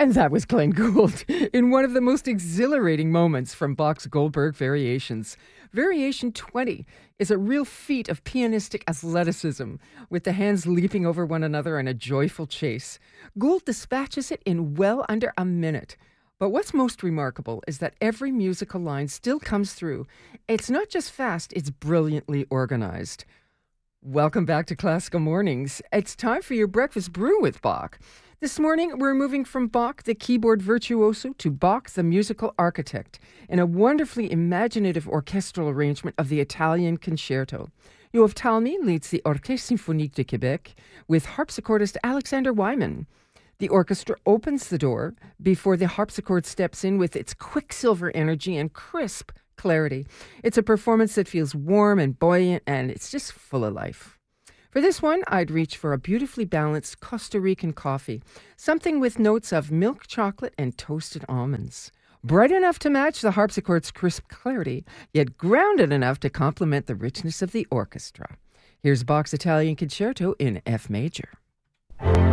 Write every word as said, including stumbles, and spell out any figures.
And that was Glenn Gould in one of the most exhilarating moments from Bach's Goldberg Variations. Variation twenty is a real feat of pianistic athleticism, with the hands leaping over one another in a joyful chase. Gould dispatches it in well under a minute. But what's most remarkable is that every musical line still comes through. It's not just fast, it's brilliantly organized. Welcome back to Classical Mornings. It's time for your breakfast brew with Bach. This morning, we're moving from Bach, the keyboard virtuoso, to Bach, the musical architect, in a wonderfully imaginative orchestral arrangement of the Italian Concerto. Yoav Talmy leads the Orchestre Symphonique de Québec with harpsichordist Alexander Wyman. The orchestra opens the door before the harpsichord steps in with its quicksilver energy and crisp clarity. It's a performance that feels warm and buoyant, and it's just full of life. For this one, I'd reach for a beautifully balanced Costa Rican coffee, something with notes of milk chocolate and toasted almonds. Bright enough to match the harpsichord's crisp clarity, yet grounded enough to complement the richness of the orchestra. Here's Bach's Italian Concerto in F major.